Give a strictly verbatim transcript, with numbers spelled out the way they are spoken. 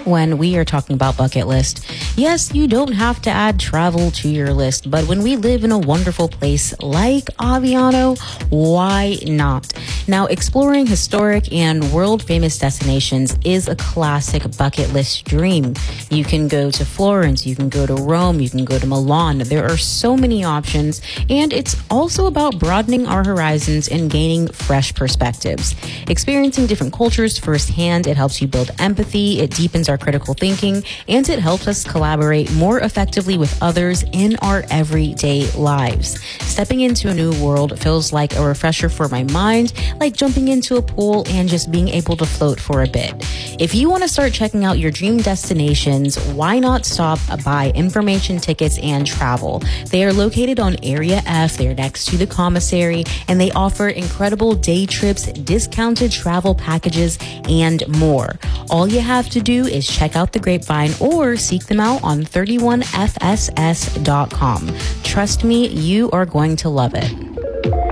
when we are talking about bucket list, yes, you don't have to add travel to your list, but when we live in a wonderful place like Aviano, why not? Now, exploring historic and world-famous destinations is a classic bucket list dream. You can go to Florence, you can go to Rome, you can go to Milan. There are so many options, and it's also about broadening our horizons and gaining fresh perspectives. Experiencing different cultures firsthand, it helps you build empathy, it deepens our critical thinking, and it helps us collaborate more effectively with others in our everyday lives. Stepping into a new world feels like a refresher for my mind, like jumping into a pool and just being able to float for a bit. If you want to start checking out your dream destinations, why not stop by Information Tickets and Travel? They are located on Area F, they're next to the commissary, and they offer incredible day trips, discounted travel packages, and more. All you have to do is check out the Grapevine or seek them out on thirty-one F S S dot com. Trust me, you are going to love it.